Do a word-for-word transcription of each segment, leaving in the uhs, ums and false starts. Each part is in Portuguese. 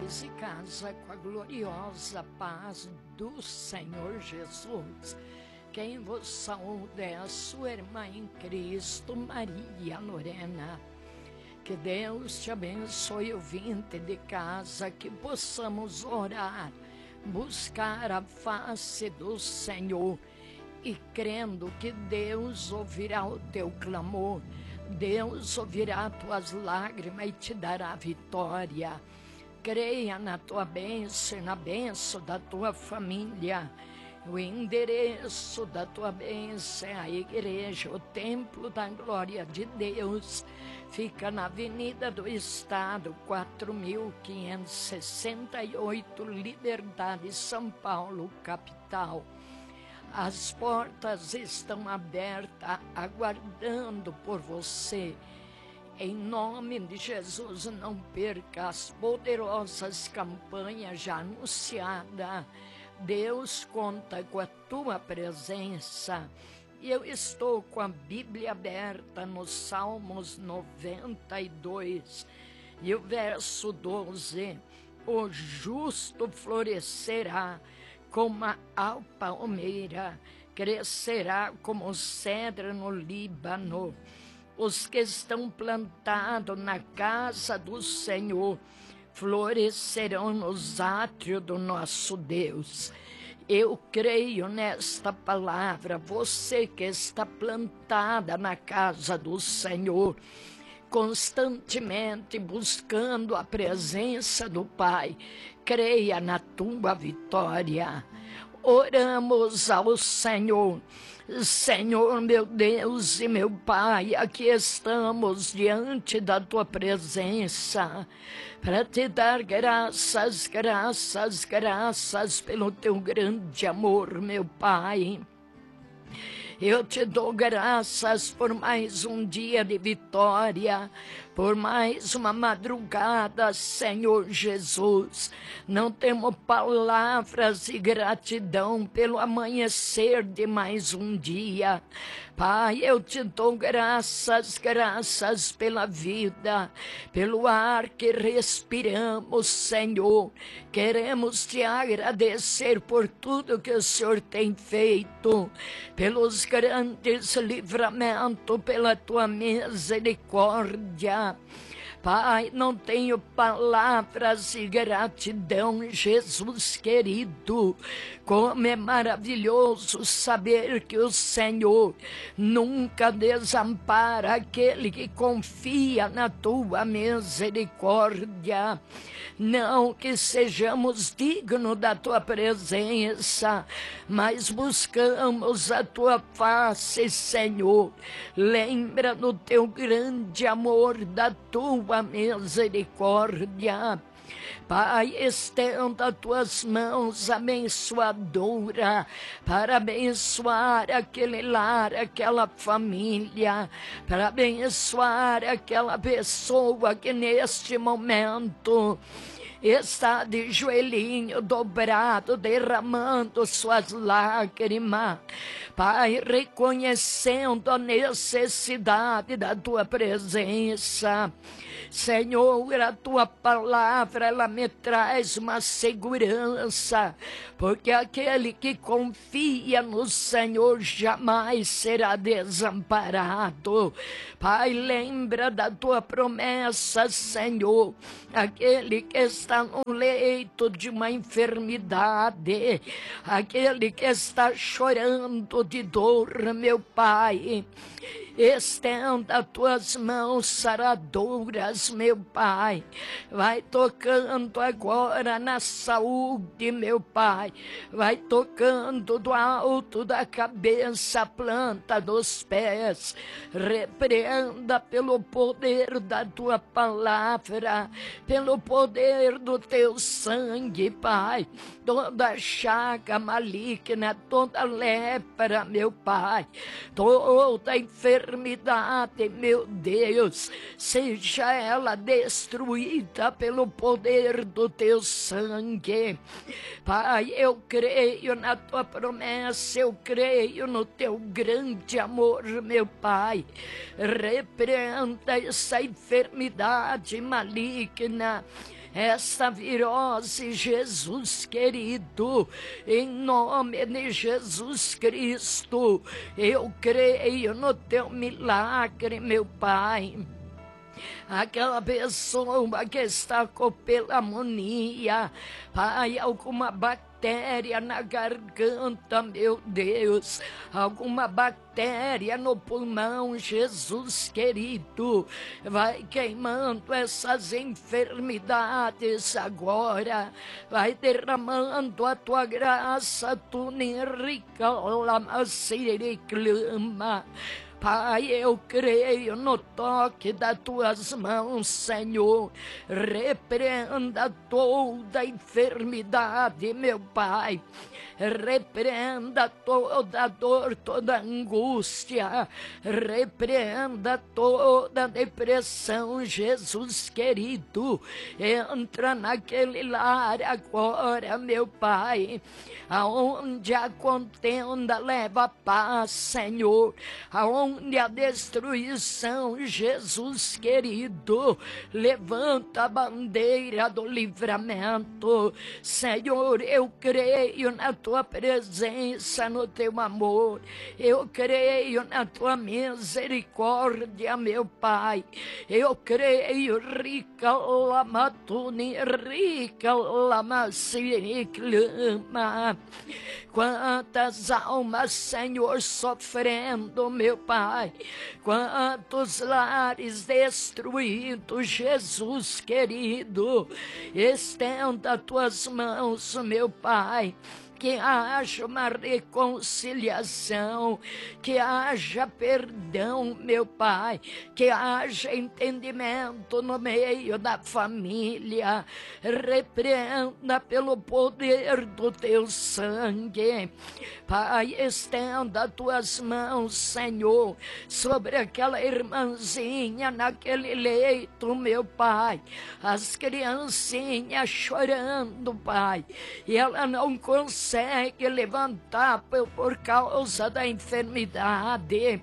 lares e casa com a gloriosa paz do Senhor Jesus. Quem vos saúda é a sua irmã em Cristo, Maria Lorena. Que Deus te abençoe, ouvinte de casa, que possamos orar, buscar a face do Senhor e crendo que Deus ouvirá o teu clamor, Deus ouvirá tuas lágrimas e te dará vitória. Creia na tua bênção e na bênção da tua família. O endereço da tua bênção é a igreja, o templo da glória de Deus. Fica na Avenida do Estado, quatro mil quinhentos e sessenta e oito, Liberdade, São Paulo, capital. As portas estão abertas, aguardando por você. Em nome de Jesus, não perca as poderosas campanhas já anunciadas. Deus conta com a tua presença. E eu estou com a Bíblia aberta nos Salmos noventa e dois. E o verso doze. O justo florescerá como a palmeira, crescerá como cedro no Líbano. Os que estão plantados na casa do Senhor florescerão nos átrios do nosso Deus. Eu creio nesta palavra. Você que está plantada na casa do Senhor, constantemente buscando a presença do Pai, creia na tua vitória. Oramos ao Senhor. Senhor, meu Deus e meu Pai, aqui estamos diante da tua presença para te dar graças, graças, graças pelo teu grande amor, meu Pai. Eu te dou graças por mais um dia de vitória, por mais uma madrugada, Senhor Jesus. Não temos palavras de gratidão pelo amanhecer de mais um dia. Pai, eu te dou graças, graças pela vida, pelo ar que respiramos, Senhor. Queremos te agradecer por tudo que o Senhor tem feito, pelos grandes livramentos, pela tua misericórdia. Pai, não tenho palavras de gratidão, Jesus querido. Como é maravilhoso saber que o Senhor nunca desampara aquele que confia na tua misericórdia. Não que sejamos dignos da tua presença, mas buscamos a tua face, Senhor. Lembra do teu grande amor, da tua misericórdia. Pai, estenda tuas mãos abençoadoras para abençoar aquele lar, aquela família, para abençoar aquela pessoa que neste momento está de joelhinho dobrado, derramando suas lágrimas. Pai, reconhecendo a necessidade da tua presença. Senhor, a tua palavra, ela me traz uma segurança, porque aquele que confia no Senhor jamais será desamparado. Pai, lembra da tua promessa, Senhor, aquele que está no leito de uma enfermidade, aquele que está chorando de dor, meu Pai, estenda tuas mãos saradoras, meu Pai. Vai tocando agora na saúde, meu Pai. Vai tocando do alto da cabeça, planta dos pés. Repreenda pelo poder da tua palavra, pelo poder do teu sangue, Pai. Toda chaga maligna, toda lepra, meu Pai. Toda enfermidade, enfermidade, meu Deus, seja ela destruída pelo poder do teu sangue. Pai, eu creio na tua promessa, eu creio no teu grande amor, meu Pai. Repreenda essa enfermidade maligna, essa virose, Jesus querido, em nome de Jesus Cristo, eu creio no teu milagre, meu Pai. Aquela pessoa que está com pneumonia, Pai, alguma bactéria na garganta, meu Deus, alguma bactéria no pulmão, Jesus querido, vai queimando essas enfermidades agora, vai derramando a tua graça, tu nerica lama siriclama. Pai, eu creio no toque das tuas mãos, Senhor. Repreenda toda enfermidade, meu Pai. Repreenda toda dor, toda angústia. Repreenda toda depressão, Jesus querido. Entra naquele lar agora, meu Pai. Aonde a contenda leva paz, Senhor. Aonde a destruição, Jesus querido, levanta a bandeira do livramento. Senhor, eu creio na tua presença, no teu amor. Eu creio na tua misericórdia, meu Pai. Eu creio, rica lamatuni, rica lamasiriclama. Quantas almas, Senhor, sofrendo, meu Pai. Quantos lares destruídos, Jesus querido. Estenda tuas mãos, meu Pai. Que haja uma reconciliação, que haja perdão, meu Pai, que haja entendimento no meio da família. Repreenda pelo poder do teu sangue. Pai, estenda tuas mãos, Senhor, sobre aquela irmãzinha naquele leito, meu Pai. As criancinhas chorando, Pai, e ela não consegue consegue levantar por causa da enfermidade.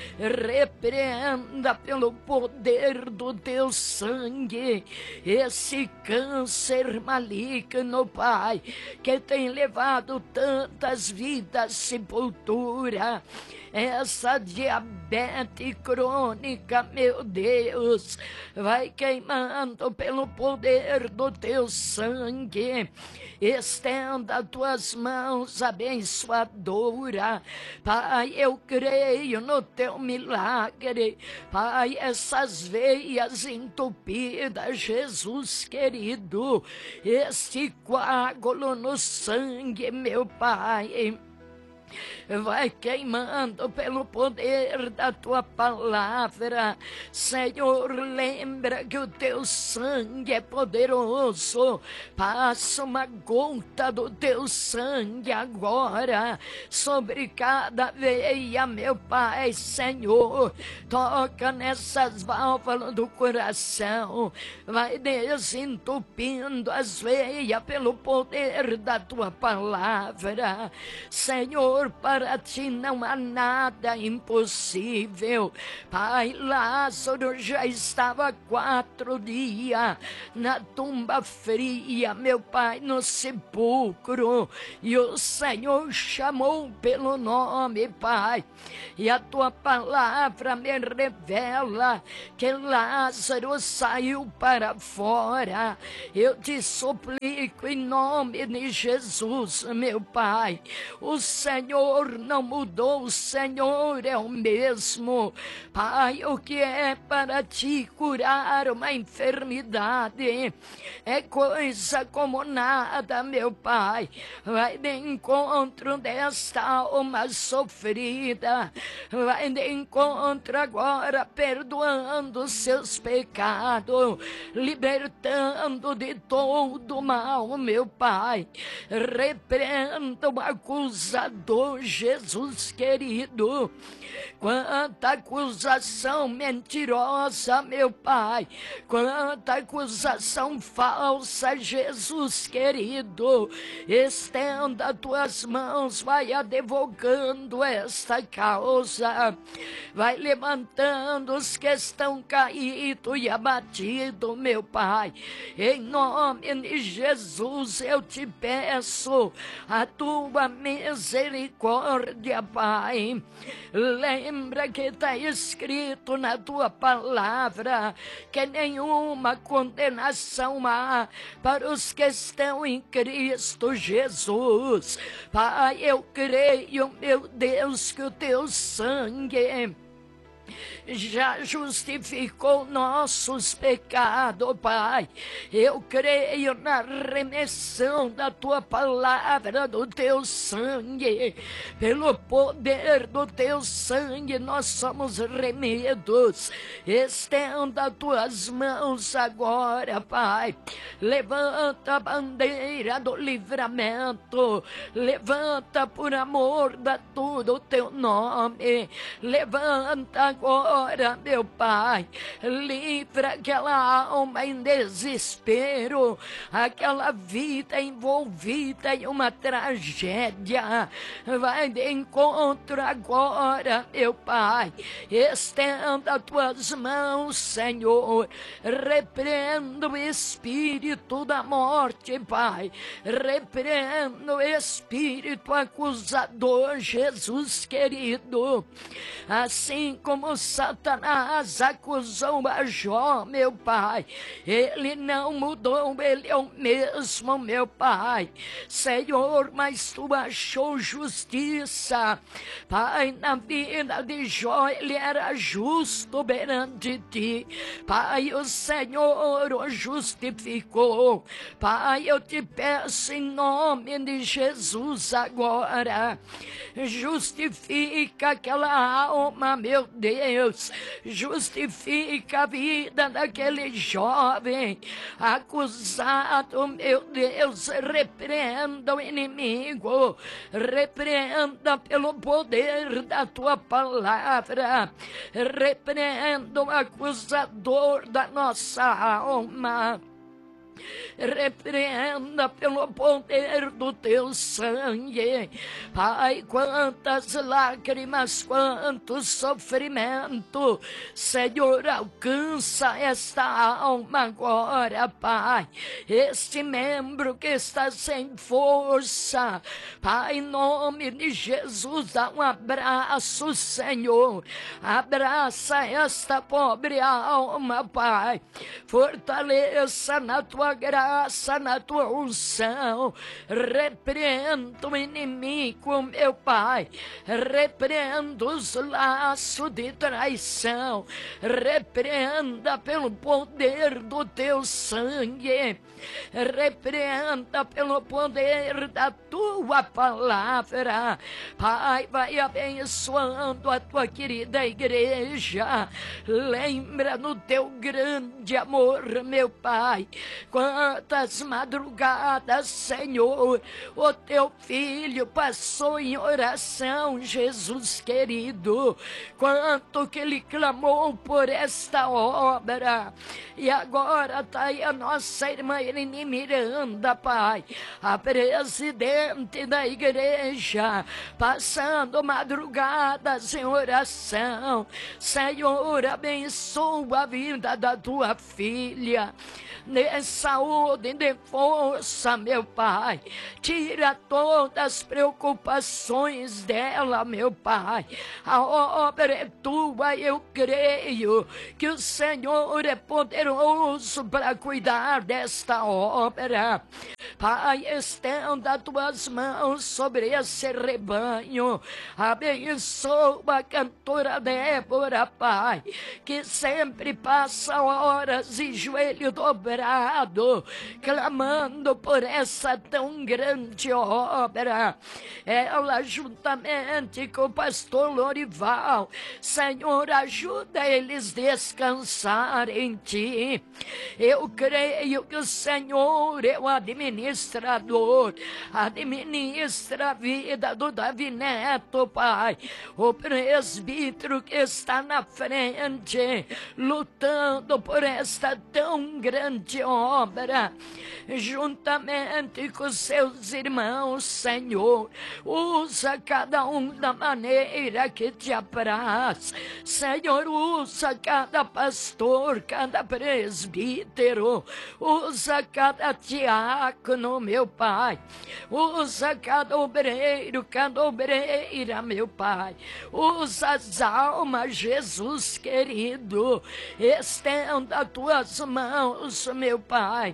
Repreenda pelo poder do teu sangue esse câncer maligno, Pai, que tem levado tantas vidas à sepultura. Essa diabetes crônica, meu Deus, vai queimando pelo poder do teu sangue. Estenda tuas mãos abençoadora. Pai, eu creio no teu milagre. Pai, essas veias entupidas, Jesus querido, este coágulo no sangue, meu Pai, vai queimando pelo poder da tua palavra. Senhor, lembra que o teu sangue é poderoso. Passa uma gota do teu sangue agora sobre cada veia, meu Pai. Senhor, toca nessas válvulas do coração, vai desentupindo as veias pelo poder da tua palavra. Senhor, para ti não há nada impossível. Pai, Lázaro já estava quatro dias na tumba fria, meu Pai, no sepulcro, e o Senhor chamou pelo nome, Pai, e a tua palavra me revela que Lázaro saiu para fora. Eu te suplico em nome de Jesus, meu Pai, o Senhor Senhor não mudou, o Senhor é o mesmo. Pai, o que é para ti curar uma enfermidade é coisa como nada, meu Pai. Vai de encontro desta alma sofrida, vai de encontro agora, perdoando seus pecados, libertando de todo mal, meu Pai. Repreenda o acusador, acusador, Jesus querido. Quanta acusação mentirosa, meu Pai, quanta acusação falsa, Jesus querido. Estenda tuas mãos, vai advogando esta causa, vai levantando os que estão caídos e abatidos, meu Pai. Em nome de Jesus eu te peço a tua misericórdia, Pai. Lembra que está escrito na tua palavra que nenhuma condenação há para os que estão em Cristo Jesus. Pai, eu creio, meu Deus, que o teu sangue já justificou nossos pecados, Pai. Eu creio na remissão da tua palavra, do teu sangue. Pelo poder do teu sangue nós somos remidos. Estenda tuas mãos agora, Pai. Levanta a bandeira do livramento. Levanta por amor da tudo o teu nome. Levanta agora, meu Pai, livra aquela alma em desespero, aquela vida envolvida em uma tragédia. Vai de encontro agora, meu Pai. Estenda tuas mãos, Senhor. Repreenda o espírito da morte, Pai. Repreenda o espírito acusador, Jesus querido. Assim como Satanás acusou a Jó, meu Pai, ele não mudou, ele é o mesmo, meu Pai. Senhor, mas tu achou justiça, Pai, na vida de Jó. Ele era justo perante ti, Pai. O Senhor o justificou, Pai. Eu te peço em nome de Jesus agora, justifica aquela alma, meu Deus. Justifica a vida daquele jovem acusado, meu Deus. Repreenda o inimigo, repreenda pelo poder da tua palavra, repreenda o acusador da nossa alma. Repreenda pelo poder do teu sangue, Pai. Quantas lágrimas, quanto sofrimento, Senhor, alcança esta alma agora, Pai. Este membro que está sem força, Pai, em nome de Jesus, dá um abraço, Senhor. Abraça esta pobre alma, Pai. Fortaleça na tua graça, na tua unção. Repreenda o inimigo, meu Pai. Repreenda os laços de traição. Repreenda pelo poder do teu sangue. Repreenda pelo poder da tua palavra. Pai, vai abençoando a tua querida igreja. Lembra no teu grande amor, meu Pai. Quantas madrugadas, Senhor, o teu filho passou em oração, Jesus querido. Quanto que ele clamou por esta obra. E agora está aí a nossa irmã Irene Miranda, Pai, a presidente da igreja, passando madrugadas em oração. Senhor, abençoa a vida da tua filha. Dê saúde, dê força, meu Pai. Tira todas as preocupações dela, meu Pai. A obra é tua, eu creio que o Senhor é poderoso para cuidar desta obra. Pai, estenda tuas mãos sobre esse rebanho. Abençoa a cantora Débora, Pai, que sempre passa horas e joelho dobrado, clamando por essa tão grande obra. Ela, juntamente com o pastor Lorival, Senhor, ajuda eles a descansar em ti. Eu creio que o Senhor é o administrador administrador. Administra a vida do Davi Neto, Pai. O presbítero que está na frente, lutando por esta tão grande obra, juntamente com seus irmãos, Senhor. Usa cada um da maneira que te apraz. Senhor, usa cada pastor, cada presbítero, usa cada diácono, meu Pai. Usa cada obreiro, cada obreira, meu Pai. Usa as almas, Jesus querido. Estenda as tuas mãos, meu Pai.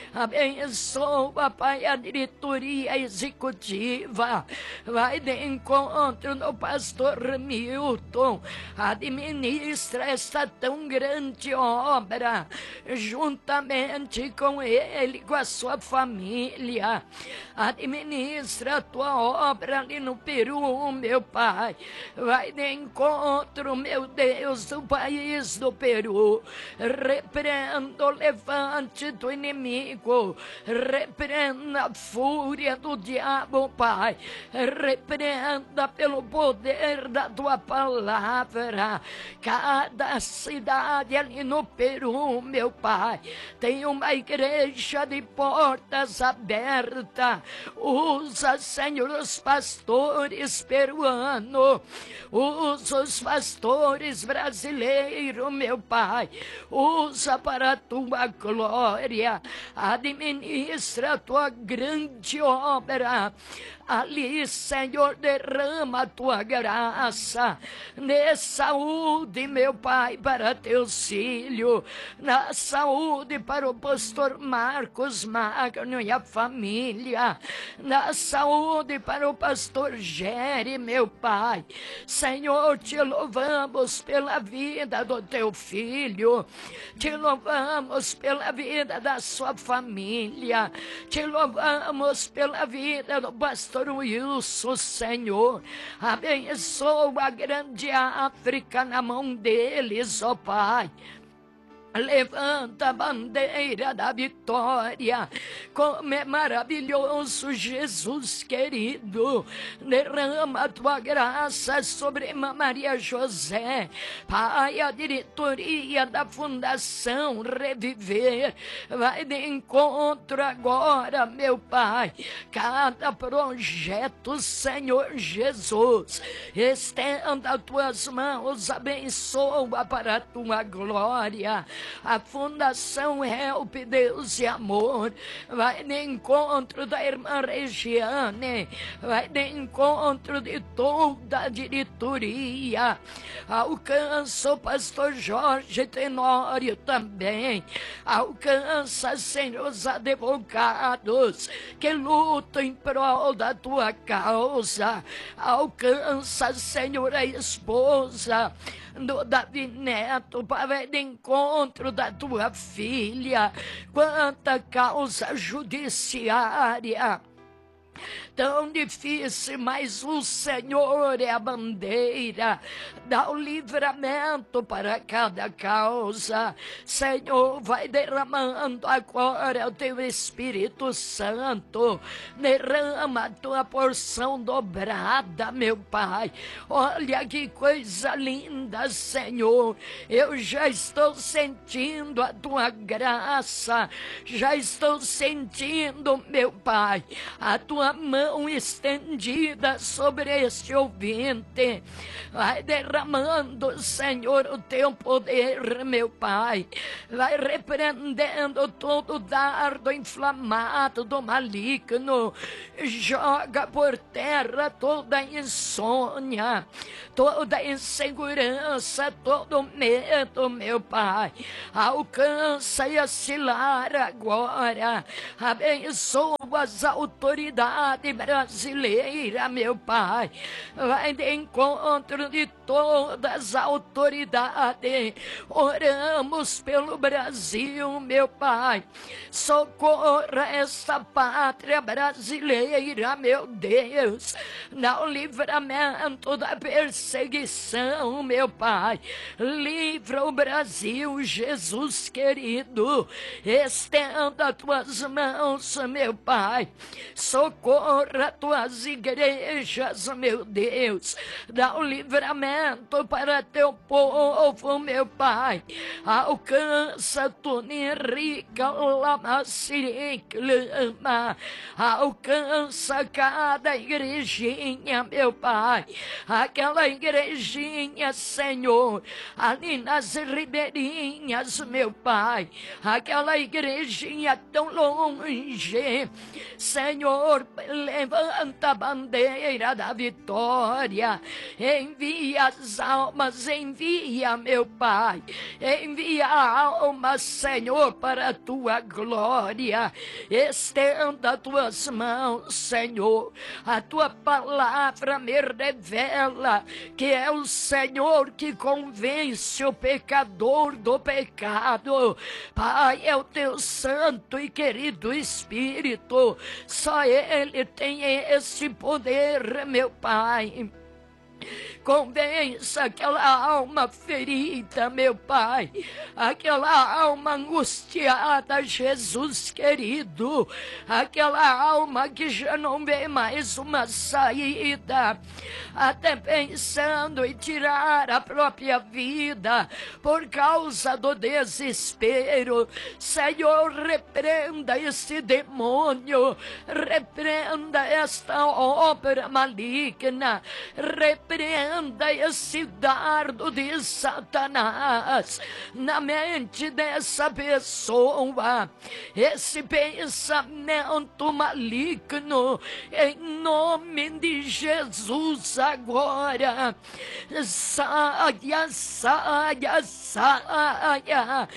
Abençoa, Pai, a diretoria executiva. Vai de encontro no pastor Milton. Administra essa tão grande obra, juntamente com ele, com a sua família. Administra a tua obra ali no Peru, meu Pai. Vai de encontro, meu Deus, do país do Peru. Repreenda o levante do inimigo. Repreenda a fúria do diabo, Pai. Repreenda pelo poder da tua palavra. Cada cidade ali no Peru, meu Pai, tem uma igreja de portas abertas. Usa, Senhor, os pastores peruanos. Usa os pastores brasileiros, meu Pai. Usa para a tua glória. Administra a tua grande obra. Ali, Senhor, derrama a tua graça. Dê saúde, meu Pai, para teus filhos. Na saúde para o pastor Marcos Magno e a família. Na saúde para o pastor Gere, meu Pai. Senhor, te louvamos pela vida do teu filho. Te louvamos pela vida da sua família. Te louvamos pela vida do pastor Wilson, Senhor. Abençoa a grande África na mão deles, ó Pai. Levanta a bandeira da vitória. Como é maravilhoso, Jesus querido. Derrama a tua graça sobre Maria José. Pai, a diretoria da Fundação Reviver vai de encontro agora, meu Pai. Cada projeto, Senhor Jesus, estenda as tuas mãos, abençoa para a tua glória. A Fundação Help Deus e Amor vai de encontro da irmã Regiane, vai de encontro de toda a diretoria. Alcança o pastor Jorge Tenório também. Alcança, Senhor, os advogados que lutam em prol da tua causa. Alcança, Senhor, a esposa do Davi Neto, para de encontro da tua filha. Quanta causa judiciária tão difícil, mas o Senhor é a bandeira, dá o livramento para cada causa. Senhor, vai derramando agora o teu Espírito Santo, derrama a tua porção dobrada, meu Pai. Olha que coisa linda, Senhor, eu já estou sentindo a tua graça, já estou sentindo, meu Pai, a tua mão estendida sobre este ouvinte. Vai derramando, Senhor, o teu poder, meu Pai. Vai repreendendo todo dardo inflamado do maligno. Joga por terra toda insônia, toda insegurança, todo medo, meu Pai. Alcança e assilar agora. Abençoa as autoridades sociedade brasileira, meu Pai. Vai de encontro de todas as autoridades. Oramos pelo Brasil, meu Pai. Socorra essa pátria brasileira, meu Deus. Dá o livramento da perseguição, meu Pai. Livra o Brasil, Jesus querido. Estenda tuas mãos, meu Pai. Socorra tuas igrejas, meu Deus. Dá o livramento para teu povo, meu Pai. Alcança Tunirica, Lamaciriclama. Alcança cada igrejinha, meu Pai. Aquela igrejinha, Senhor, ali nas ribeirinhas, meu Pai. Aquela igrejinha tão longe. Senhor, levanta a bandeira da vitória. Envia as almas, envia, meu Pai. Envia almas, Senhor, para a tua glória. Estenda tuas mãos, Senhor. A tua palavra me revela que é o Senhor que convence o pecador do pecado. Pai, é o teu santo e querido Espírito. Só Ele tem esse poder, meu Pai. Convença aquela alma ferida, meu Pai, aquela alma angustiada, Jesus querido, aquela alma que já não vê mais uma saída, até pensando em tirar a própria vida por causa do desespero. Senhor, repreenda esse demônio, repreenda esta obra maligna, repreenda esse dardo de Satanás na mente dessa pessoa, esse pensamento maligno, em nome de Jesus agora. Saia, saia, saia,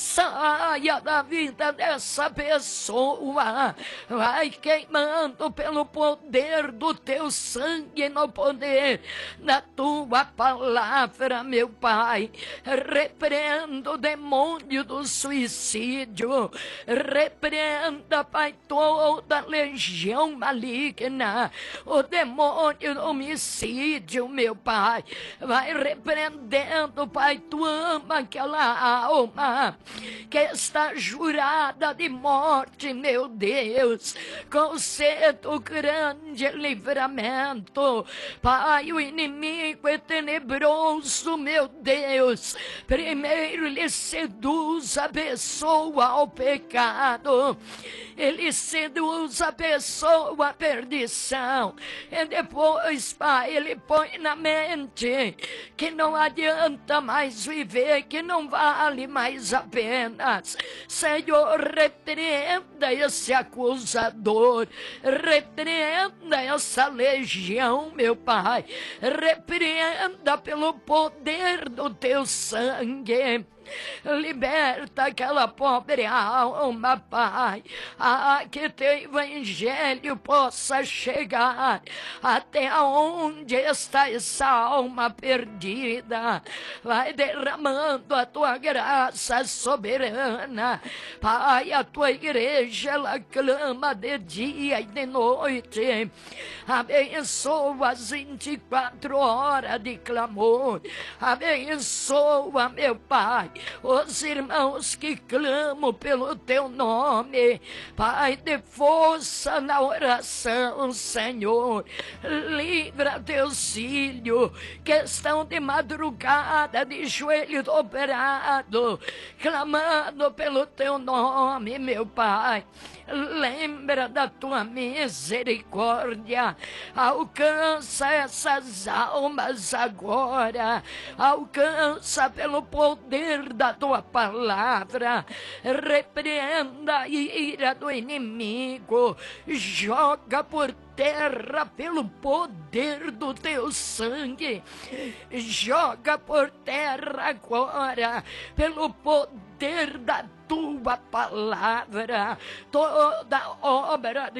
saia da vida dessa pessoa. Vai queimando pelo poder do teu sangue, no poder da tua palavra, meu Pai. Repreenda o demônio do suicídio. Repreenda, Pai, toda legião maligna. O demônio do homicídio, meu Pai. Vai repreendendo, Pai. Tu ama aquela alma que está jurada de morte, meu Deus. Conceda o grande livramento, Pai. O inimigo é tenebroso, meu Deus. Primeiro ele seduz a pessoa ao pecado, ele seduz a pessoa à perdição, e depois, Pai, ele põe na mente que não adianta mais viver, que não vale mais a pena. Senhor, repreenda esse acusador, repreenda essa legião, meu Pai. Repreenda pelo poder do teu sangue. Liberta aquela pobre alma, Pai, a que teu evangelho possa chegar até onde está essa alma perdida. Vai derramando a tua graça soberana, Pai. A tua igreja, ela clama de dia e de noite. Abençoa as vinte e quatro horas de clamor. Abençoa, meu Pai, os irmãos que clamam pelo teu nome. Pai, dê força na oração, Senhor. Livra teus filhos que estão de madrugada, de joelho dobrado, clamando pelo teu nome, meu Pai. Lembra da tua misericórdia. Alcança essas almas agora. Alcança pelo poder da tua palavra. Repreenda a ira do inimigo. Joga por terra pelo poder do teu sangue. Joga por terra agora pelo poder da tua palavra. Toda obra de